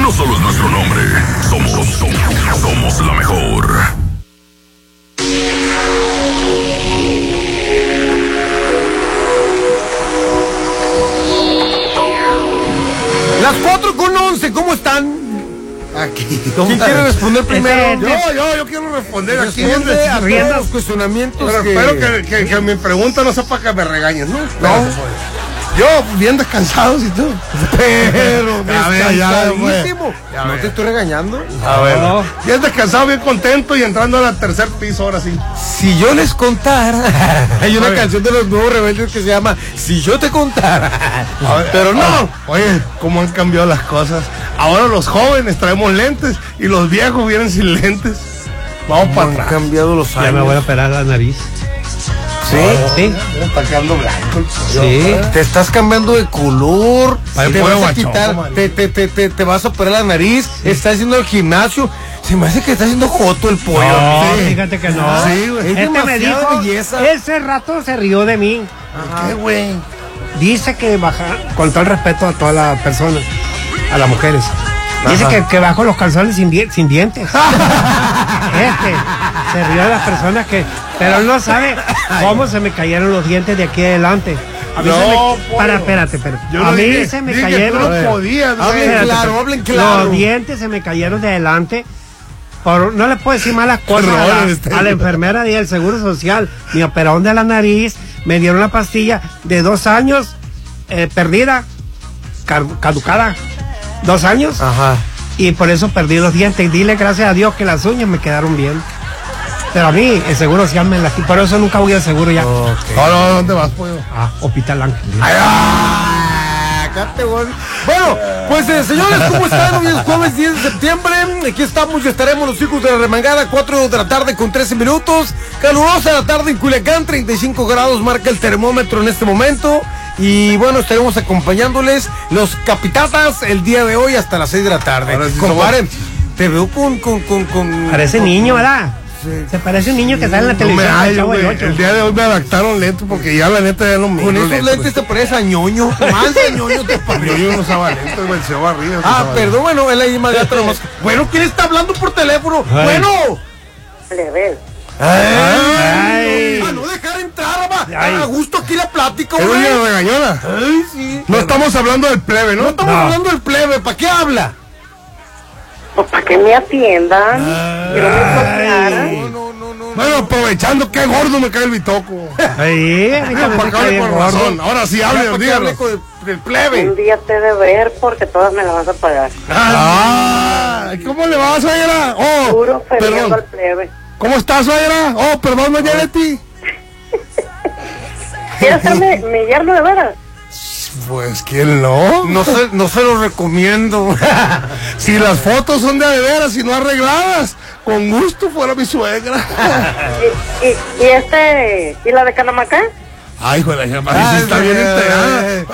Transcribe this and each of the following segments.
no solo es nuestro nombre, somos la mejor. Las 4:11, ¿cómo están? Aquí. ¿Quién quiere responder primero? Yo quiero responder aquí. Arriendo los cuestionamientos. Pero espero que mi pregunta no sea para que me regañes, ¿no? No. Yo, bien descansado, y tú. Pero descansadísimo. No te estoy regañando. A ver. Bien descansado, bien contento y entrando al tercer piso, ahora sí. Si yo les contara. Hay una canción de los Nuevos Rebeldes que se llama Si yo te contara. Pero no. Oye, cómo han cambiado las cosas. Ahora los jóvenes traemos lentes y los viejos vienen sin lentes. Vamos para atrás. Han cambiado los años. Ya me voy a operar la nariz. ¿Sí? Sí. Está quedando blanco el Sí, te estás cambiando de color, te vas a quitar, te vas a operar la nariz, estás haciendo el gimnasio. Se me hace que está haciendo joto el pollo. No, Sí. fíjate que no. Sí, güey. Es Me dijo, demasiada belleza. ese rato se rió de mí. ¿Qué, güey? Dice que baja, con todo el respeto a todas las personas, a las mujeres. Dice que bajo los calzones sin dientes. Se rió de las personas pero él no sabe cómo se me cayeron los dientes de aquí adelante. A mí espérate. A mí se me cayeron. No podía, Hablen claro. Los dientes se me cayeron de adelante. No le puedo decir malas cosas a la enfermera del Seguro Social. Me operaron de la nariz, me dieron una pastilla de 2 años, perdida, caducada. 2 años. Ajá. Y por eso perdí los dientes. Y dile gracias a Dios que las uñas me quedaron bien. Pero a mí el Seguro Social me lastimó. Por eso nunca voy al seguro ya. Okay. No, ¿dónde vas, pollo? Hospital Ángel. Bueno, pues señores, ¿cómo están? Hoy es jueves 10 de septiembre. Aquí estamos y estaremos los hijos de la remangada, 4 de la tarde con 13 minutos. Calurosa la tarde en Culiacán, 35 grados marca el termómetro en este momento. Y bueno, estaremos acompañándoles los Capitatas el día de hoy hasta las 6 de la tarde. Sí, comparen, te veo con Parece niño, ¿verdad? Sí. Se parece un niño que sale en la televisión. El día de hoy me adaptaron lentes porque ya la neta ya no me. Con esos lentes te pareces a ñoño. Más de ñoño te parece. Yo no usaba lentes, güey, se va arriba. Perdón, bueno, él ahí más de atrás. Bueno, ¿quién está hablando por teléfono? Ay. Bueno. Plebes. Ay. A no dejar entrar, Ay. a gusto aquí la plática, ¿Es güey. doña regañona? Ay, sí. No estamos hablando del plebe, ¿no? No estamos hablando del plebe, ¿para qué habla? Pues para que me atiendan. Quiero me tocaran. No. Bueno, aprovechando, qué gordo me cae el bitoco. Ahí, Para acá por razón. Ahora sí, hable, dígalo. Del plebe. Un día te de ver porque todas me las vas a pagar. ¿Cómo le va, suegra? Puro feliendo perdón. al plebe. ¿Cómo está, suegra? Perdón, doña Leti. ¿Quieres hacerme mi yerno de veras? Pues, ¿quién no? No se lo recomiendo. Si las fotos son de veras y no arregladas, con gusto fuera mi suegra. ¿Y la de Canamacá? Ay, hijo de la sí está bien enterada.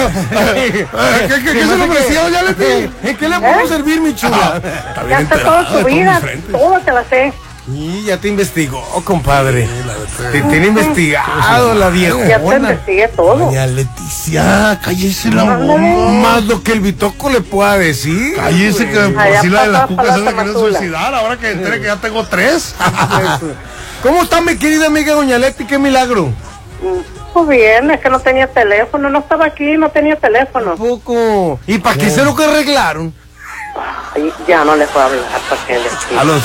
¿Qué se le ofreció, doña Leti? ¿En qué le puedo servir, mi chula? Está Ya bien está enterada toda su de todo vida, mi frente. toda te la sé. Y ya te investigó, compadre. Te tiene investigado la Ya te viejona. investigué todo. Doña Leticia, cállese la Ándale. boca. Más lo que el bitoco le pueda decir. Cállese que por Allá si la de las pasaba cucas para se la quieren Tamatula. suicidar. Ahora que enteré que ya tengo 3. ¿Cómo está mi querida amiga doña Leti? ¡Qué milagro! Pues bien, es que no tenía teléfono, no estaba aquí, no tenía teléfono. Poco. ¿Y para qué sé lo que arreglaron? Ay, ya no le puedo hablar, ¿para qué le A los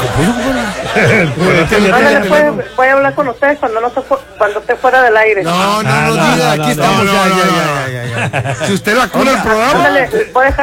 voy a hablar con usted cuando esté fuera del aire. No, diga, aquí estamos. Ya. Si usted la cura el programa. Ándale, voy a dejar